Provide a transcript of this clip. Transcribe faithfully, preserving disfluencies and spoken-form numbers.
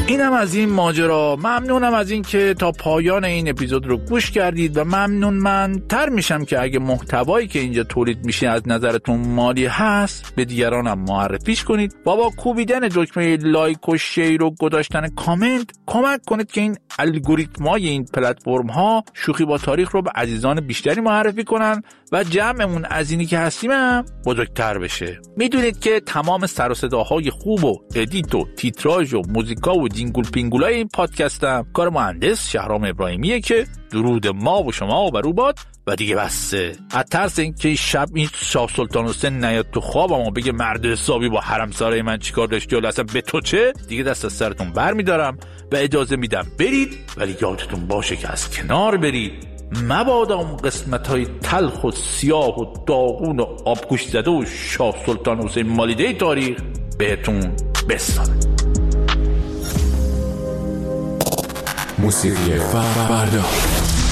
اینم از این ماجرا. ممنونم از این که تا پایان این اپیزود رو گوش کردید و ممنون من تر میشم که اگه محتوایی که اینجا تولید میشه از نظرتون مالی هست به دیگرانم معرفیش کنید. بابا کوبیدن دکمه لایک و شیر و گذاشتن کامنت کمک کنید که این الگوریتم‌های این پلتفرم ها شوخی با تاریخ رو به عزیزان بیشتری معرفی کنن و جمعمون از اینی که هستیم هم بزرگتر بشه. میدونید که تمام سر و صداهای خوب و ادیت و تیتراژ و موزیکا و جینگل پینگولای این پادکستم کار مهندس شهرام ابراهیمیه که درود ما و شما و بر او باد و دیگه بسه. از ترس اینکه شب این شاه سلطان حسین نیاد تو خوابم و بگه مرد حسابی با حرمسرای من چیکار داشتی و اصلا به تو چه، دیگه دست از سرتون بر میدارم و اجازه میدم برید، ولی یادتون باشه که از کنار برید، مبادا اون قسمت های تلخ و سیاه و داغون و آبگوش زده و شاه سلطان حسین مالیده تاریخ بهتون بسازه. موسیقی فردا.